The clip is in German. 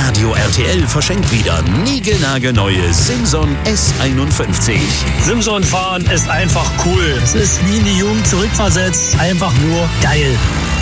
Radio RTL verschenkt wieder niegelnagelneue Simson S51. Simson fahren ist einfach cool. Es ist wie in die Jugend zurückversetzt. Einfach nur geil.